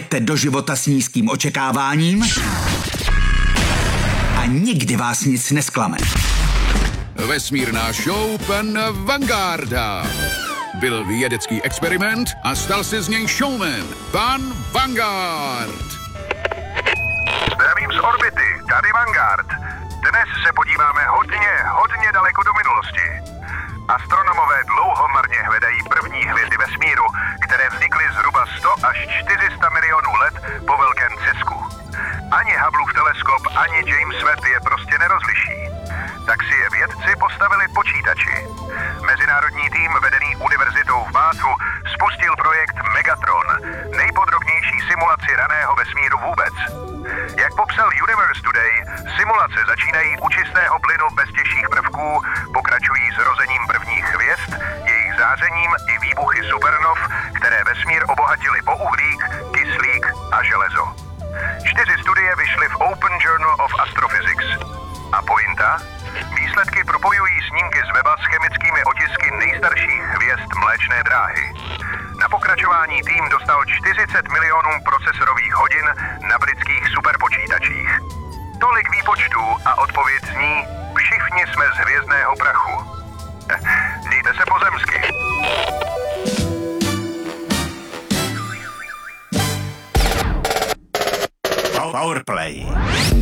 Jděte do života s nízkým očekáváním a nikdy vás nic nesklame. Vesmírná show pana Vanguarda. Byl vědecký experiment a stal se z něj showman, pan Vanguard. Zdravím z orbity, tady Vanguard. Dnes se podíváme hodně daleko do minulosti. Astronomové dlouho marně hledají první hvězdy vesmíru, které vznikly zhruba 100 až 400 milionů let po velkém třesku. Ani Hubbleův teleskop, ani James Webb je prostě nerozliší. Tak si je vědci postavili počítači. Mezinárodní tým vedený univerzitou v Bathu spustil projekt Megatron, nejpodrobnější simulaci raného vesmíru vůbec. Jak popsal Universe Today, simulace začínají u čistého plynu bez těžších prvků, pokračují s rozením prvních hvězd, jejich zářením i výbuchy supernov, které vesmír obohatily o uhlík, kyslík a železo. 4 studie vyšly v Open Journal of Astrophysics. A pointa? Výsledky propojují snímky z weba s chemickými otisky nejstarších hvězd Mléčné dráhy. Na pokračování tým dostal 40 milionů procesorových hodin na britských superpočítačích. Tolik výpočtů a odpověď zní: všichni jsme z hvězdného prachu. Mějte se pozemsky. Powerplay.